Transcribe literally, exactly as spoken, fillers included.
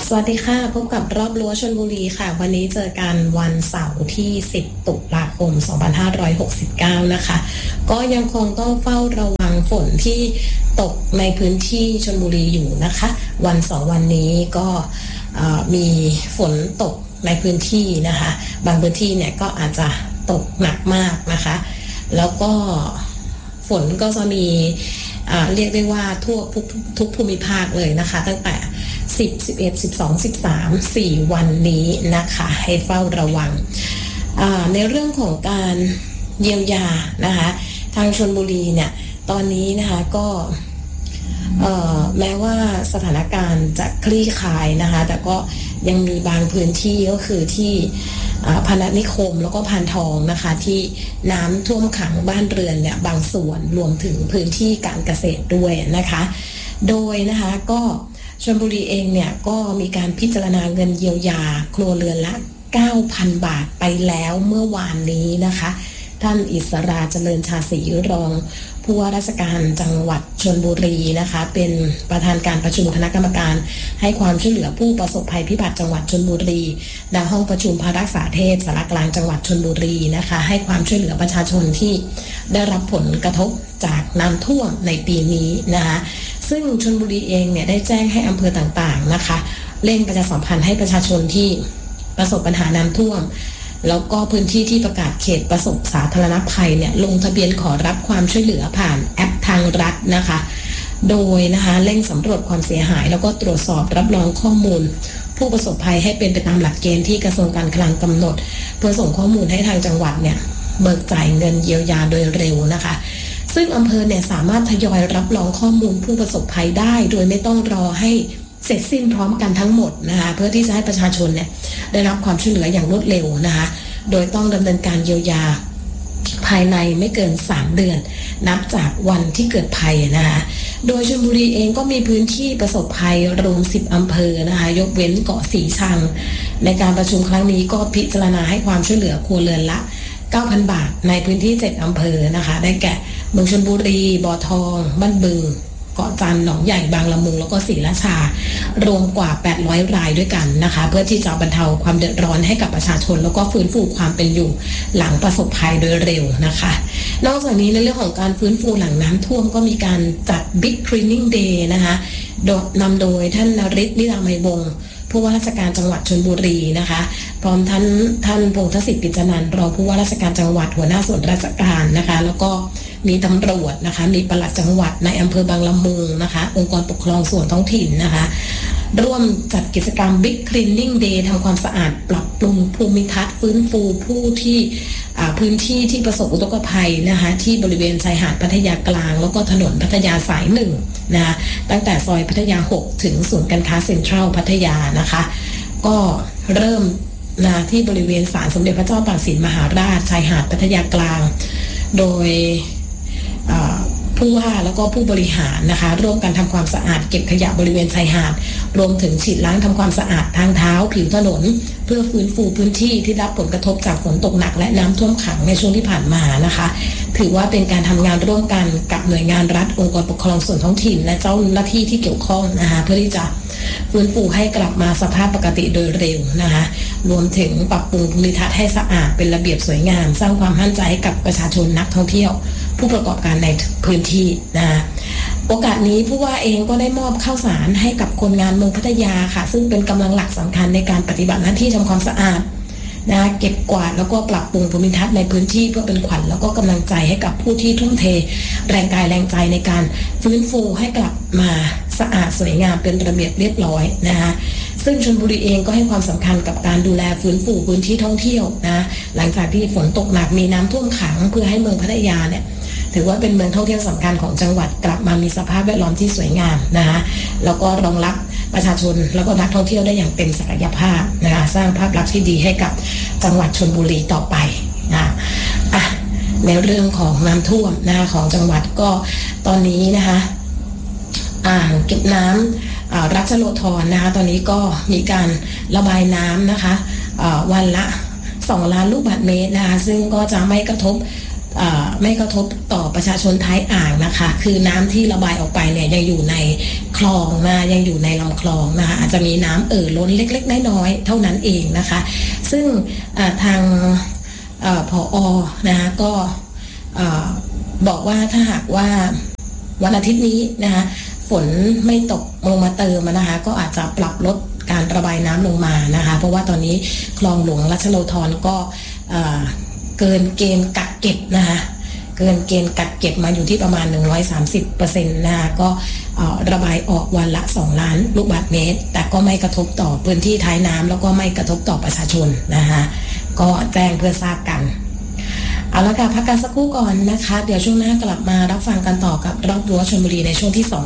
สวัสดีค่ะพบกับรอบรั้วชลบุรีค่ะวันนี้เจอกันวันเสาร์ที่สิบตุลาคมสองพันห้าร้อยหกสิบเก้านะคะก็ยังคงต้องเฝ้าระวังฝนที่ตกในพื้นที่ชลบุรีอยู่นะคะวันสองวันนี้ก็มีฝนตกในพื้นที่นะคะบางพื้นที่เนี่ยก็อาจจะตกหนักมากนะคะแล้วก็ฝนก็จะมีเรียกได้ว่าทั่วทุกทุกภูมิภาคเลยนะคะตั้งแต่สิบ สิบเอ็ด สิบสอง สิบสาม สี่วันนี้นะคะให้เฝ้าระวังในเรื่องของการเยียวยานะคะทางชลบุรีเนี่ยตอนนี้นะคะก็แม้ว่าสถานการณ์จะคลี่คลายนะคะแต่ก็ยังมีบางพื้นที่ก็คือที่พนัสนิคมแล้วก็พานทองนะคะที่น้ำท่วมขังบ้านเรือนเนี่ยบางส่วนรวมถึงพื้นที่การเกษตรด้วยนะคะโดยนะคะก็ชลบุรีเองเนี่ยก็มีการพิจารณาเงินเยียวยาครัวเรือนละ เก้าพัน บาทไปแล้วเมื่อวานนี้นะคะท่านอิสราเจริญชาศรีรองผู้ว่าราชการจังหวัดชลบุรีนะคะเป็นประธานการประชุมคณะกรรมการให้ความช่วยเหลือผู้ประสบภัยพิบัติจังหวัดชลบุรีณห้องประชุมพระรักษาเทศสารกลางจังหวัดชลบุรีนะคะให้ความช่วยเหลือประชาชนที่ได้รับผลกระทบจากน้ำท่วมในปีนี้นะคะซึ่งชลบุรีเองเนี่ยได้แจ้งให้อำเภอต่างๆนะคะเร่งประชาสัมพันธ์ให้ประชาชนที่ประสบปัญหาน้ำท่วมแล้วก็พื้นที่ที่ประกาศเขตประสบสาธารณภัยเนี่ยลงทะเบียนขอรับความช่วยเหลือผ่านแอปทางรัฐนะคะโดยนะคะเร่งสำรวจความเสียหายแล้วก็ตรวจสอบรับรองข้อมูลผู้ประสบภัยให้เป็นไปตามหลักเกณฑ์ที่กระทรวงการคลังกำหนดเพื่อส่งข้อมูลให้ทางจังหวัดเนี่ยเบิกจ่ายเงินเยียวยาโดยเร็วนะคะซึ่งอำเภอเนี่ยสามารถทยอยรับรองข้อมูลผู้ประสบภัยได้โดยไม่ต้องรอให้เสร็จสิ้นพร้อมกันทั้งหมดนะคะเพื่อที่จะให้ประชาชนเนี่ยได้รับความช่วยเหลืออย่างรวดเร็วนะคะโดยต้องดำเนินการเยียวยาภายในไม่เกินสามเดือนนับจากวันที่เกิดภัยนะคะโดยชลบุรีเองก็มีพื้นที่ประสบภัยรวมสิบอำเภอนะคะยกเว้นเกาะสีชังในการประชุมครั้งนี้ก็พิจารณาให้ความช่วยเหลือครัวเรือนละ เก้าพัน บาทในพื้นที่เจ็ดอำเภอนะคะได้แก่เมืองชลบุรีบ่อทองบ้านบึงเกาะจันทร์หนองใหญ่บางละมุงแล้วก็ศรีราชารวมกว่าแปดร้อยรายด้วยกันนะคะเพื่อที่จะบรรเทาความเดือดร้อนให้กับประชาชนแล้วก็ฟื้นฟูความเป็นอยู่หลังประสบภัยโดยเร็วนะคะนอกจากนี้ในเรื่องของการฟื้นฟูหลังน้ำท่วมก็มีการจัด Big Cleaning Day นะคะนำโดยท่านนฤทธิ์ นิรามัยวงศ์ผู้ว่าราชการจังหวัดชลบุรีนะคะพร้อมท่านท่านพงษ์สิทธิ์ปิจนันท์รองผู้ว่าราชการจังหวัดหัวหน้าส่วนราชการนะคะแล้วก็มีตำรวจนะคะมีปลัดจังหวัดในอำเภอบางละมุงนะคะองค์กรปกครองส่วนท้องถิ่นนะคะร่วมจัดกิจกรรม Big Cleaning Day ทำความสะอาดปรับปรุงภูมิทัศน์ฟื้นฟูผู้ที่พื้นที่ที่ประสบอุทกภัยนะคะที่บริเวณชายหาดพัทยากลางแล้วก็ถนนพัทยาสายหนึ่งนะคะตั้งแต่ซอยพัทยาหกถึงศูนย์การค้าเซ็นทรัลพัทยานะคะก็เริ่มนะที่บริเวณศาลสมเด็จพระเจ้าตากสินมหาราชชายหาดพัทยากลางโดยผู้ว่าแล้วก็ผู้บริหารนะคะร่วมกันทำความสะอาดเก็บขยะบริเวณชายหาดรวมถึงฉีดล้างทำความสะอาดทางเท้าผิวถนนเพื่อฟื้นฟูพื้นที่ที่รับผลกระทบจากฝนตกหนักและน้ำท่วมขังในช่วงที่ผ่านมานะคะถือว่าเป็นการทำงานร่วมกันกับหน่วยงานรัฐองค์กรปกครองส่วนท้องถิ่นและเจ้าหน้าที่ที่เกี่ยวข้องนะคะเพื่อที่จะฟื้นฟูให้กลับมาสภาพปกติโดยเร็วนะคะรวมถึงปรับปรุงภูมิทัศน์ให้สะอาดเป็นระเบียบสวยงามสร้างความมั่นใจให้กับประชาชนนักท่องเที่ยวผู้ประกอบการในพื้นที่นะคะโอกาสนี้ผู้ว่าเองก็ได้มอบข้าวสารให้กับคนงานเมืองพัทยาค่ะซึ่งเป็นกำลังหลักสำคัญในการปฏิบัติหน้าที่ทำความสะอาดนะเก็บกวาดแล้วก็ปรับปรุงภูมิทัศน์ในพื้นที่เพื่อเป็นขวัญแล้วก็กำลังใจให้กับผู้ที่ทุ่มเทแรงกายแรงใจในการฟื้นฟูให้กลับมาสะอาดสวยงามเป็นระเบียบเรียบร้อยนะคะซึ่งชลบุรีเองก็ให้ความสำคัญกับการดูแลฟื้นฟูพื้นที่ท่องเที่ยวนะหลังจากที่ฝนตกหนักมีน้ำท่วมขังเพื่อให้เมืองพัทยาเนี่ยถือว่าเป็นเมืองท่องเที่ยวสำคัญของจังหวัดกลับมามีสภาพแวดล้อมที่สวยงามนะคะแล้วก็รองรับประชาชนแล้วก็นักท่องเที่ยวได้อย่างเต็มศักยภาพนะคะสร้างภาพลักษณ์ที่ดีให้กับจังหวัดชลบุรีต่อไปนะอ่ะในเรื่องของน้ำท่วมนะคะของจังหวัดก็ตอนนี้นะคะอ่างเก็บน้ำรัชโลธรนะคะตอนนี้ก็มีการระบายน้ำนะคะวันละสองล้านลูกบาศก์เมตรนะคะซึ่งก็จะไม่กระทบไม่กระทบต่อประชาชนท้ายอ่างนะคะคือน้ำที่ระบายออกไปเนี่ยยังอยู่ในคลองนะยังอยู่ในลำคลองนะคะอาจจะมีน้ำเอ่อล้นเล็กๆน้อยๆเท่านั้นเองนะคะซึ่งทางผอ.นะคะก็บอกว่าถ้าหากว่าวันอาทิตย์นี้นะคะฝนไม่ตกลงมาเติมนะคะก็อาจจะปรับลดการระบายน้ำลงมานะคะเพราะว่าตอนนี้คลองหลวงรัชโลธรก็เกินเกณฑ์กักเก็บนะคะเกินเกณฑ์กักเก็บมาอยู่ที่ประมาณ หนึ่งร้อยสามสิบเปอร์เซ็นต์ นะคะก็ระบายออกวันละสองล้านลูกบาศก์เมตรแต่ก็ไม่กระทบต่อพื้นที่ท้ายน้ำแล้วก็ไม่กระทบต่อประชาชนนะคะก็แจ้งเพื่อทราบกันเอาละค่ะพักกันสักครู่ก่อนนะคะเดี๋ยวช่วงหน้ากลับมารับฟังกันต่อกับรอบรั้วชลบุรีในช่วงที่สอง